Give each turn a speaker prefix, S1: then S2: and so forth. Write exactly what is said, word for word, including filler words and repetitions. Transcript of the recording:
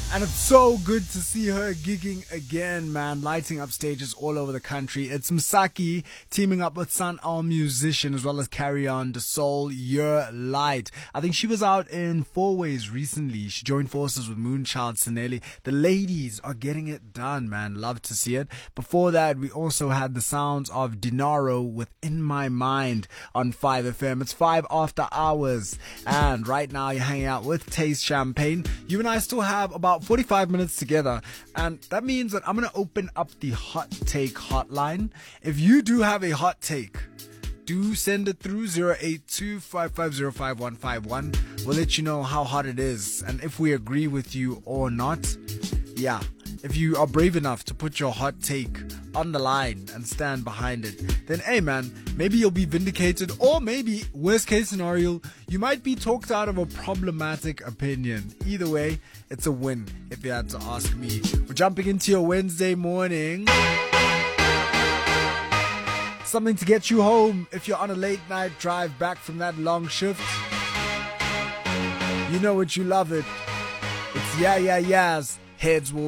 S1: And it's so good to see her gigging again, man, lighting up stages all over the country. It's Msaki teaming up with Sun Al Musician as well as Carry On the Soul Your Light. I think she was out in Four Ways recently. She joined forces with Moonchild Sinelli. The ladies are getting it done, man. Love to see it. Before that, we also had the sounds of Dinaro with In My Mind on five F M. It's five after hours. And right now you're hanging out with Taste Champagne. You and I still have about forty-five minutes together, and that means that I'm going to open up the hot take hotline. If you do have a hot take, do send it through zero eight two, five five zero, five one five one. We'll let you know how hot it is and if we agree with you or not. Yeah, if you are brave enough to put your hot take on the line and stand behind it, then hey man, maybe you'll be vindicated, or maybe, worst case scenario, you might be talked out of a problematic opinion. Either way, it's a win if you had to ask me. We're jumping into your Wednesday morning. Something to get you home if you're on a late night drive back from that long shift. You know what, you love it. It's Yeah Yeah Yeahs. Heads will